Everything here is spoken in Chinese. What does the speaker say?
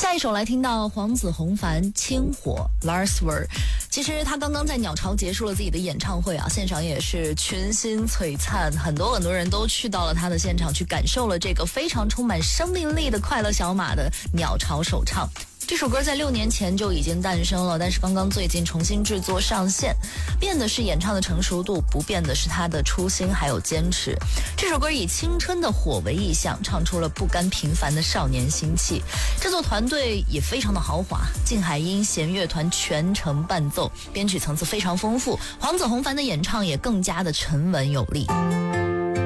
下一首来听到黄子弘凡《清火》 Lars Ver。 其实他刚刚在鸟巢结束了自己的演唱会啊，现场也是群星璀璨，很多人都去到了他的现场，去感受了这个非常充满生命力的快乐小马的鸟巢首唱。这首歌在6年前就已经诞生了，但是刚刚最近重新制作上线，变的是演唱的成熟度，不变的是他的初心还有坚持。这首歌以青春的火为意象，唱出了不甘平凡的少年心气。制作团队也非常的豪华，静海音弦乐团全程伴奏，编曲层次非常丰富，黄子弘凡的演唱也更加的沉稳有力。